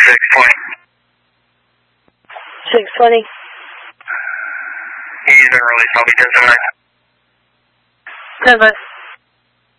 620. He's been released. I'll be 10-9. 10-5.